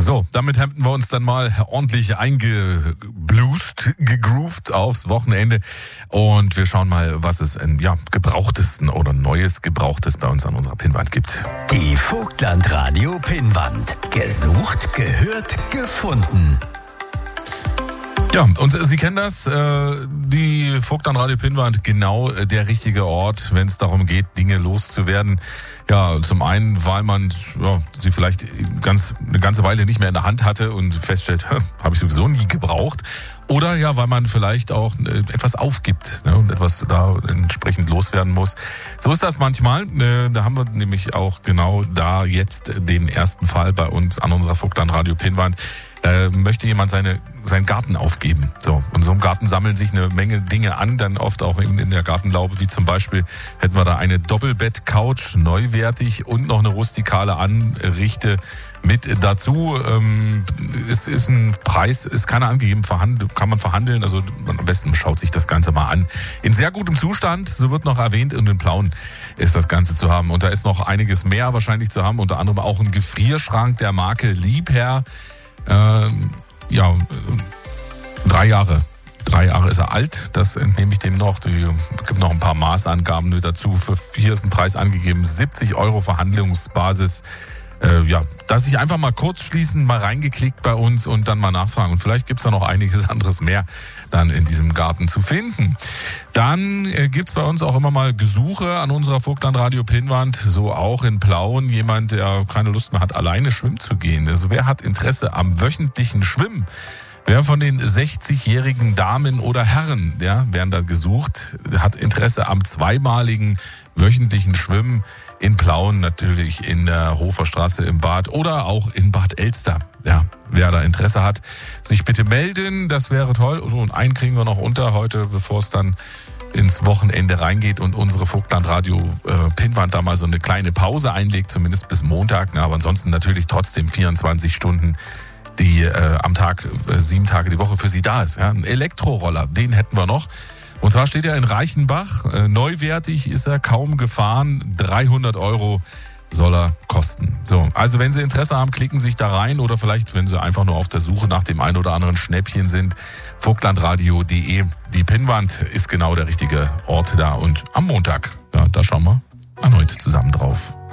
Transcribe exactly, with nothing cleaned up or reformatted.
So, damit hätten wir uns dann mal ordentlich eingebluest, gegroovt aufs Wochenende. Und wir schauen mal, was es in ja, gebrauchtesten oder Neues Gebrauchtes bei uns an unserer Pinnwand gibt. Die Vogtland-Radio Pinnwand. Gesucht, gehört, gefunden. Ja, und Sie kennen das, äh, die Vogtland-Radio Pinnwand, genau der richtige Ort, wenn es darum geht, Dinge loszuwerden. Ja, zum einen, weil man ja, sie vielleicht ganz eine ganze Weile nicht mehr in der Hand hatte und feststellt, habe ich sowieso nie gebraucht. Oder ja, weil man vielleicht auch äh, etwas aufgibt, ne, und etwas da entsprechend loswerden muss. So ist das manchmal. Äh, da haben wir nämlich auch genau da jetzt den ersten Fall bei uns an unserer Vogtland-Radio Pinnwand. Äh, möchte jemand seine, seinen Garten aufgeben. So, und so im Garten sammeln sich eine Menge Dinge an, dann oft auch in, in der Gartenlaube, wie zum Beispiel hätten wir da eine Doppelbett-Couch, neuwertig, und noch eine rustikale Anrichte mit dazu. Ähm, ist, ist ein Preis, ist keiner angegeben, verhandelt, kann man verhandeln, also am besten schaut sich das Ganze mal an. In sehr gutem Zustand, so wird noch erwähnt, und in Plauen ist das Ganze zu haben. Und da ist noch einiges mehr wahrscheinlich zu haben, unter anderem auch ein Gefrierschrank der Marke Liebherr. Ähm, ja, drei Jahre. Drei Jahre ist er alt, das entnehme ich dem noch. Es gibt noch ein paar Maßangaben mit dazu. Für, hier ist ein Preis angegeben, siebzig Euro Verhandlungsbasis. Äh, ja, dass sich einfach mal kurz schließen, mal reingeklickt bei uns und dann mal nachfragen. Und vielleicht gibt's da noch einiges anderes mehr dann in diesem Garten zu finden. Dann äh, gibt's bei uns auch immer mal Gesuche an unserer Vogtland-Radio Pinnwand, so auch in Plauen. Jemand, der keine Lust mehr hat, alleine schwimmen zu gehen. Also wer hat Interesse am wöchentlichen Schwimmen? Wer von den sechzigjährigen Damen oder Herren, ja, werden da gesucht, hat Interesse am zweimaligen wöchentlichen Schwimmen in Plauen, natürlich in der Hoferstraße im Bad oder auch in Bad Elster. Ja, wer da Interesse hat, sich bitte melden, das wäre toll. So, und einen kriegen wir noch unter heute, bevor es dann ins Wochenende reingeht und unsere Vogtland-Radio äh, Pinnwand da mal so eine kleine Pause einlegt, zumindest bis Montag. Na, aber ansonsten natürlich trotzdem vierundzwanzig Stunden, die äh, am Tag, äh, sieben Tage die Woche für Sie da ist. Ja, ein Elektroroller, den hätten wir noch. Und zwar steht er in Reichenbach, äh, neuwertig ist er, kaum gefahren, dreihundert Euro soll er kosten. So, also wenn Sie Interesse haben, klicken Sie sich da rein, oder vielleicht, wenn Sie einfach nur auf der Suche nach dem ein oder anderen Schnäppchen sind, vogtlandradio punkt de. Die Pinnwand ist genau der richtige Ort da, und am Montag, ja, da schauen wir erneut zusammen drauf.